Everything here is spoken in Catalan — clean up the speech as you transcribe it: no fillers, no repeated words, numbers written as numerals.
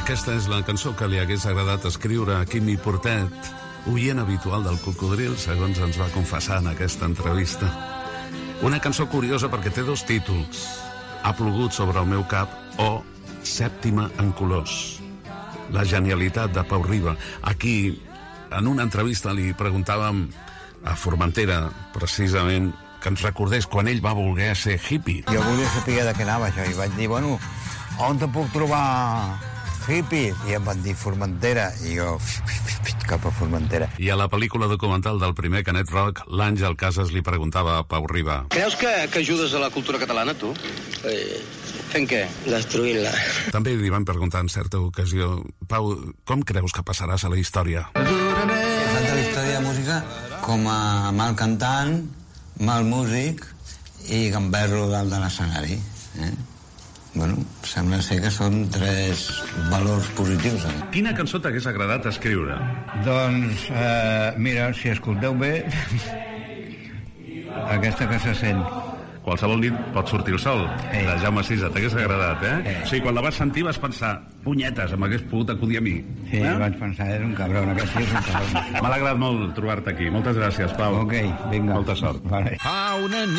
Aquesta és la cançó que li hagués agradat escriure a Quimi Portet, oient habitual del Cocodril, segons ens va confessar en aquesta entrevista. Una cançó curiosa perquè té dos títols: Ha plogut sobre el meu cap o Sèptima en colors. La genialitat de Pau Riba. Aquí, en una entrevista, li preguntàvem a Formentera, precisament, que ens recordés quan ell va voler ser hippie. Jo volia saber de què anava això, i vaig dir, bueno, on te puc trobar hippie? I em van dir Formentera, i jo cap a Formentera. I a la pel·lícula documental del primer Canet Rock, l'Àngel Casas li preguntava a Pau Riba: Creus que ajudes a la cultura catalana, tu? Fent què? Destruint-la. També li van preguntar en certa ocasió: Pau, com creus que passaràs a la història? He passat a la història de música com a mal cantant, mal músic i gamberro dalt de l'escenari. Bueno, sembla ser que són tres valors positius. Quina cançó t'hagués agradat escriure? Doncs, mira, si escolteu bé, aquesta que se sent. Qualsevol nit pot sortir el sol, de Jaume Sisa. T'hagués agradat, eh? O sigui, quan la vas sentir vas pensar, punyetes, m'hagués pogut acudir a mi. Sí, vaig pensar, és un cabron, aquest és un cabron. M'ha alegrat molt trobar-te aquí. Moltes gràcies, Pau. Ok, vinga. Molta sort. Vale. Fa una nit